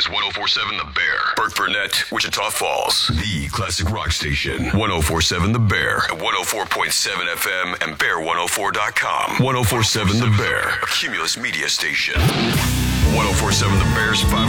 is 104.7 The Bear. Burt Burnett, Wichita Falls. The classic rock station. 104.7 The Bear. At 104.7 FM and Bear104.com. 104.7 The Bear. A Cumulus media station. 104.7 The Bear's 5